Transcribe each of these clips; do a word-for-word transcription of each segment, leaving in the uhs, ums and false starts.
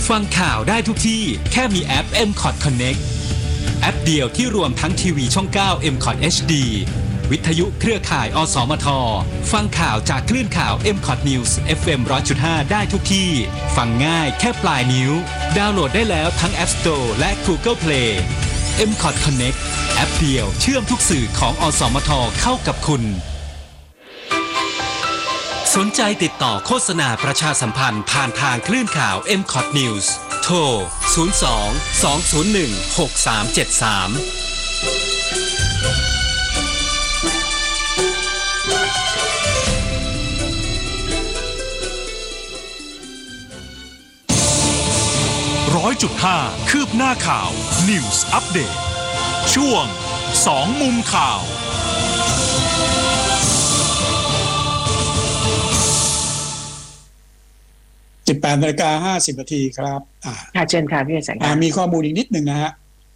ฟังข่าวได้ทุกที่แค่มีแอป เอ็ม คอท Connect แอปเดียวที่รวมทั้งทีวีช่อง เก้า เอ็ม คอท เอช ดี วิทยุเครือข่าย อสมท ฟังข่าวจากคลื่นข่าว เอ็ม คอท News เอฟ เอ็ม หนึ่งร้อยจุดห้า ได้ทุกที่ฟังง่ายแค่ปลายนิ้วดาวน์โหลดได้แล้วทั้ง App Store และ Google Play เอ็ม คอท Connect แอปเดียวเชื่อมทุกสื่อของอสมทเข้ากับคุณสนใจติดต่อโฆษณาประชาสัมพันธ์ผ่านทางคลื่นข่าว เอ็ม คอท News โทร ศูนย์ สอง สอง ศูนย์ หนึ่ง หก สาม เจ็ด สามร้อยจุดห้า คืบหน้าข่าว News Update ช่วงสองมุมข่าวสิบแปดนาฬิกาห้าสิบนาทีครับอ่าค่ะเชิญค่ะพี่แสงมีข้อมูลอีกนิดหนึ่งนะฮะ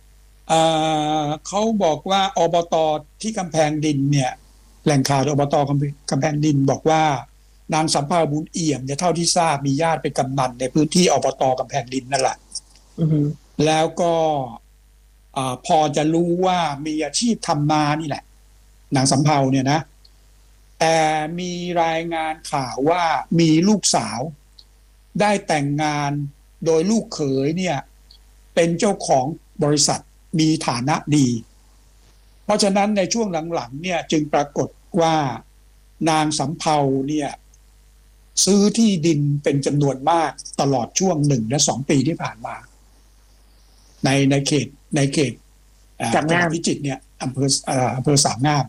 เขาบอกว่าอบต.ที่กำแพงดินเนี่ยแหล่งข่าวอบต.กำแพงดินบอกว่านางสำเภาบุญเอี่ยมเนี่ยเท่าที่ทราบมีญาติเป็นกำนันในพื้นที่อบต.กำแพงดินนั่นแหละแล้วก็พอจะรู้ว่ามีอาชีพทำนานี่แหละนางสำเภาเนี่ยนะแต่มีรายงานข่าวว่ามีลูกสาวได้แต่งงานโดยลูกเขยเนี่ยเป็นเจ้าของบริษัทมีฐานะดีเพราะฉะนั้นในช่วงหลังๆเนี่ยจึงปรากฏว่านางสำเภาเนี่ยซื้อที่ดินเป็นจำนวนมากตลอดช่วงหนึ่งและสองปีที่ผ่านมาในในเขตในเขตจังหวัดพิจิตรเนี่ยอำเภออำเภอสามงาม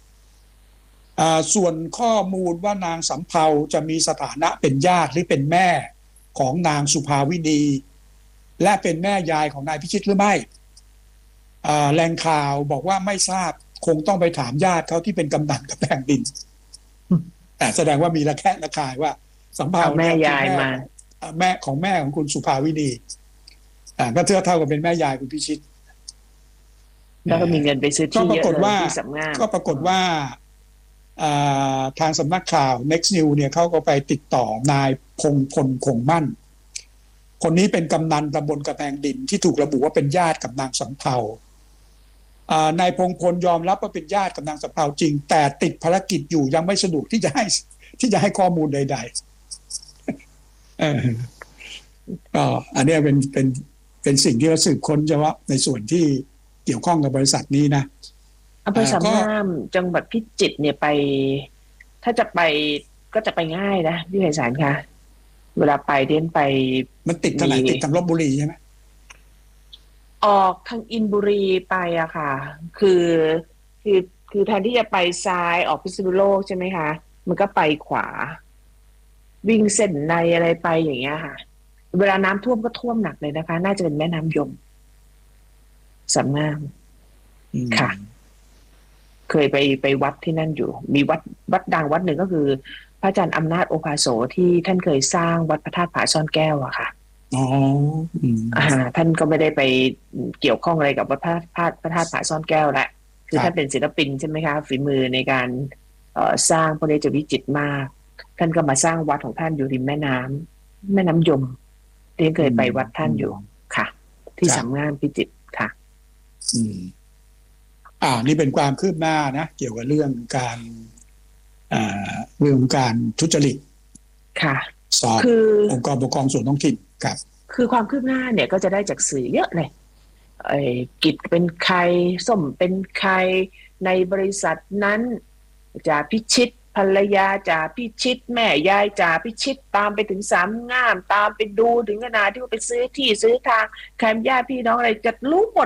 ส่วนข้อมูลว่านางสำเภาจะมีสถานะเป็นญาติหรือเป็นแม่ของนางสุภาวินีและเป็นแม่ยายของนายพิชิตหรือไม่แหล่งข่าวบอกว่าไม่ทราบคงต้องไปถามญาติเขาที่เป็นกำนันกำแพงดินแต่แสดงว่ามีระแคะระคายว่าสำเภาแม่ยายมาแม่ของแม่ของคุณสุภาวินีก็เท่าเท่ากับเป็นแม่ยายคุณพิชิตแล้วก็มีเงินไปซื้อที่เยอะเลยที่สำนักก็ปรากฏว่าทางสำนักข่าว Next News เนี่ยเขาก็ไปติดต่อนายพงพลคงมั่นคนนี้เป็นกำนันตำบลกำแพงดินที่ถูกระบุว่าเป็นญาติกับนางสำเภานายพงพลยอมรับว่าเป็นญาติกับนางสำเภาจริงแต่ติดภารกิจอยู่ยังไม่สะดวกที่จะให้ที่จะให้ข้อมูลใดๆเออก็อันนี้เป็นเป็นเป็นสิ่งที่เราสืบค้นเฉพาะในส่วนที่เกี่ยวข้องกับบริษัทนี้นะอำเภอสามงามจังหวัดพิจิตรเนี่ยไปถ้าจะไปก็จะไปง่ายนะพี่ไพศาลคะเวลาไปเดินไปมันติดทางไหนติดทางลพบุรีใช่ไหมออกทางอินบุรีไปอะค่ะคือคือคือแทนที่จะไปซ้ายออกพิษณุโลกใช่ไหมคะมันก็ไปขวาวิ่งเส้นในอะไรไปอย่างเงี้ยค่ะเวลาน้ำท่วมก็ท่วมหนักเลยนะคะน่าจะเป็นแม่น้ำยมสามงามค่ะเคยไปไปวัดที่นั่นอยู่มีวัดวัดดังวัดหนึ่งก็คือพระอาจารย์อำนาจโอภาโสที่ท่านเคยสร้างวัดพระธาตุผาซ่อนแก้วอะค่ะอ๋ออ่าท่านก็ไม่ได้ไปเกี่ยวข้องอะไรกับวัดพระธาตุพระธาตุผาซ่อนแก้วแหละคือท่านเป็นศิลปินใช่ไหมคะฝีมือในการเอ่อสร้างพระเดชวิจิตรมากท่านก็มาสร้างวัดของท่านอยู่ริมแม่น้ำแม่น้ำยมเรียนเคยไปวัดท่านอยู่ค่ะที่สามงามพิจิตรค่ะอืมอ่านี่เป็นความคืบหน้านะเกี่ยวกับเรื่องการอ่าเรื่องการทุจริตค่ะสอบองค์กรปกครองส่วนท้องถิ่นครับคือความคืบหน้าเนี่ยก็จะได้จากสื่อเยอะเลยไอ้กิจเป็นใครส้มเป็นใครในบริษัทนั้นจ่าพิชิตภรรยาจ่าพิชิตแม่ยายจ่าพิชิตตามไปถึงสามงามตามไปดูถึงขนาดที่ว่าไปซื้อที่ซื้อทางใครญาติพี่น้องอะไรจะรู้หมด